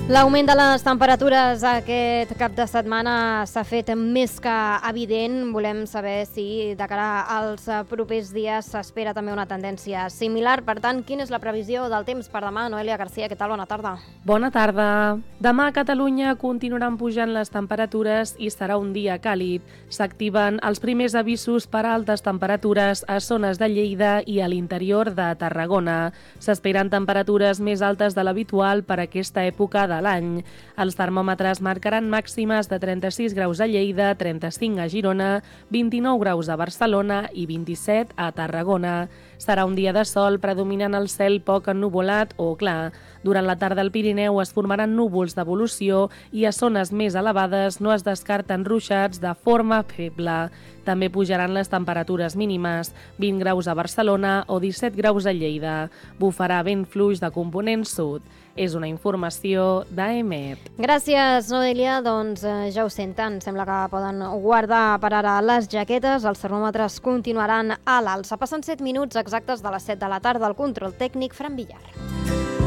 L'augment de les temperatures aquest cap de setmana s'ha fet més que evident. Volem saber si de cara als propers dies s'espera també una tendència similar. Per tant, quina és la previsió del temps per demà? Noelia Garcia, què tal? Bona tarda. Bona tarda. Demà a Catalunya continuaran pujant les temperatures i serà un dia càlid. S'activen els primers avisos per a altes temperatures a zones de Lleida i a l'interior de Tarragona. S'esperen temperatures més altes de l'habitual per aquesta època de l'any. Els termòmetres marcaran màximes de 36 graus a Lleida, 35 a Girona, 29 graus a Barcelona i 27 a Tarragona. Serà un dia de sol predominant el cel poc ennuvolat o clar. Durant la tarda al Pirineu es formaran núvols d'evolució i a zones més elevades no es descarten ruixats de forma feble. També pujaran les temperatures mínimes, 20 graus a Barcelona o 17 graus a Lleida. Bufarà vent fluix de component sud. És una informació d'AEMET. Gràcies, Noelia. Doncs ja ho senten, sembla que poden guardar per ara les jaquetes. Els termòmetres continuaran a l'alça. Passen 7 minuts exactes de les 7 de la tarda. El control tècnic, Fran Villar.